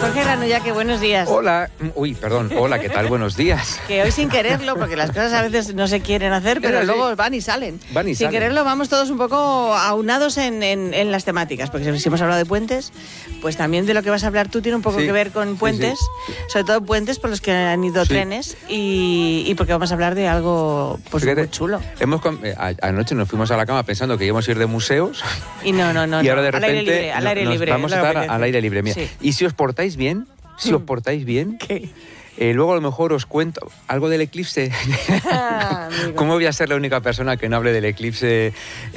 Jorge Granullaque, buenos días. Hola, hola, ¿qué tal? Buenos días. Que hoy sin quererlo, porque las cosas a veces no se quieren hacer, pero luego van y salen. Sin quererlo vamos todos un poco aunados en las temáticas, porque si hemos hablado de puentes, pues también de lo que vas a hablar tú tiene un poco que ver con puentes, sobre todo puentes por los que han ido trenes y porque vamos a hablar de algo pues muy chulo. Anoche nos fuimos a la cama pensando que íbamos a ir de museos y no, y ahora de repente al aire libre, vamos a estar al aire libre. Mira. Sí. Y si os portáis bien, ¿Qué? Luego a lo mejor os cuento algo del eclipse. ¿Cómo voy a ser la única persona que no hable del eclipse?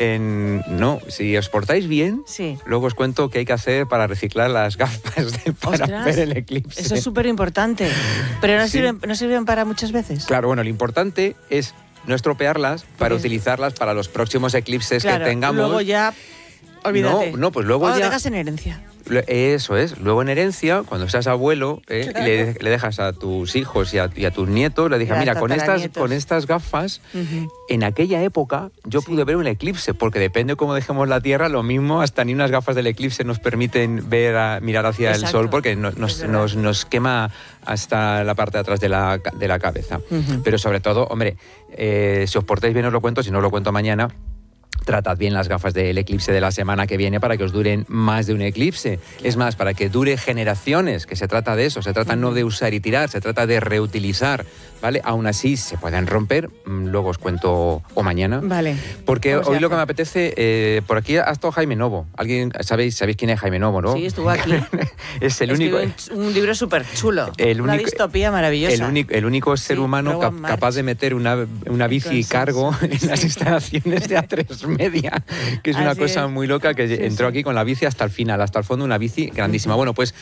No, si os portáis bien, luego os cuento qué hay que hacer para reciclar las gafas para ver el eclipse. Eso es súper importante. Pero no sirven para muchas veces. Claro, bueno, lo importante es no estropearlas para utilizarlas para los próximos eclipses que tengamos. Luego ya, olvídate. No, pues luego ya... lo dejas en herencia. Eso es. Luego en herencia, cuando seas abuelo, le dejas a tus hijos y a tus nietos, le dices, mira, con estas gafas, en aquella época yo pude ver un eclipse, porque depende cómo dejemos la Tierra, lo mismo, hasta ni unas gafas del eclipse nos permiten mirar hacia el sol, porque nos quema hasta la parte de atrás de la cabeza. Pero sobre todo, hombre, si os portáis bien os lo cuento, si no os lo cuento mañana. Tratad bien las gafas del eclipse de la semana que viene para que os duren más de un eclipse. Es más, para que dure generaciones, que se trata de eso. Se trata no de usar y tirar, se trata de reutilizar, ¿vale? Aún así, se pueden romper, luego os cuento, o mañana. Vale. Porque hoy lo que me apetece, por aquí ha estado Jaime Novo. ¿Sabéis quién es Jaime Novo, no? Sí, estuvo aquí. Es el único... un libro súper chulo. Una distopía maravillosa. El único ser humano capaz de meter una bici cargo en las instalaciones de A3 Media, que es una cosa muy loca, que entró aquí con la bici hasta el final, hasta el fondo, una bici grandísima. Bueno, pues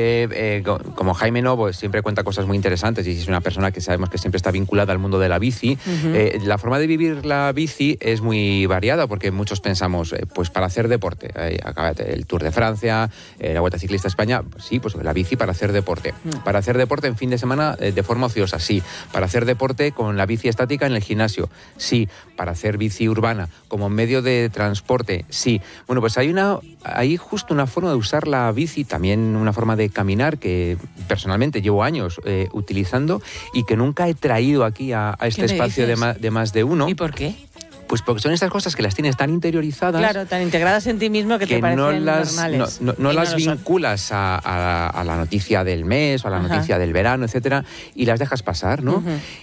como Jaime Novo siempre cuenta cosas muy interesantes y es una persona que sabemos que siempre está vinculada al mundo de la bici, la forma de vivir la bici es muy variada, porque muchos pensamos, pues para hacer deporte, el Tour de Francia, la Vuelta Ciclista a España, sí, pues la bici para hacer deporte. Para hacer deporte en fin de semana de forma ociosa, sí. Para hacer deporte con la bici estática en el gimnasio, sí. Para hacer bici urbana como medio de transporte, sí. Bueno, pues hay justo una forma de usar la bici, también una forma de caminar que personalmente llevo años utilizando y que nunca he traído aquí a este espacio de más de uno. ¿Y por qué? Pues porque son estas cosas que las tienes tan interiorizadas... Claro, tan integradas en ti mismo que te parecen normales. No las vinculas a la noticia del mes o a la noticia del verano, etcétera, y las dejas pasar, ¿no?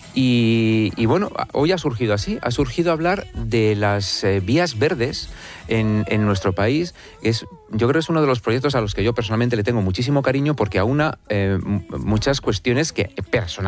Y bueno, hoy ha surgido así. Ha surgido hablar de las vías verdes en nuestro país. Yo creo que es uno de los proyectos a los que yo personalmente le tengo muchísimo cariño, porque aúna muchas cuestiones que personalmente